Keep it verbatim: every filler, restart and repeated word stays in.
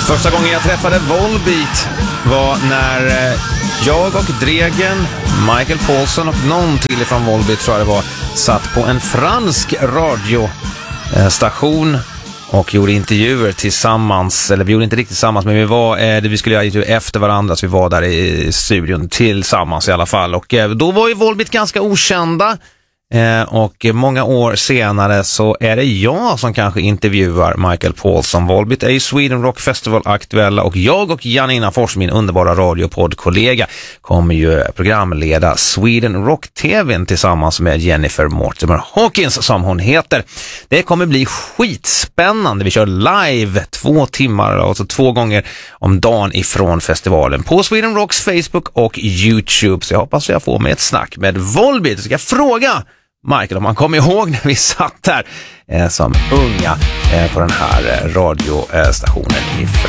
Första gången jag träffade Volbeat var när jag och Dregen, Michael Paulson och någon till från Volbeat tror jag det var, satt på en fransk radiostation och gjorde intervjuer tillsammans, eller vi gjorde inte riktigt tillsammans, men vi var, eh, vi skulle göra intervjuer efter varandra, så vi var där i studion tillsammans i alla fall. Och eh, då var ju Volbeat ganska okända. Eh, och många år senare så är det jag som kanske intervjuar Michael Paulson. Volbeat är ju Sweden Rock Festival aktuella och jag och Janina Fors, min underbara radiopoddkollega, kommer ju programleda Sweden Rock T V:n tillsammans med Jennifer Mortimer Hawkins som hon heter. Det kommer bli skitspännande. Vi kör live två timmar, alltså två gånger om dagen ifrån festivalen på Sweden Rocks Facebook och YouTube. Så jag hoppas jag får med ett snack med Volbeat. Så ska jag fråga Michael om man kommer ihåg när vi satt där eh, som unga eh, på den här eh, radiostationen i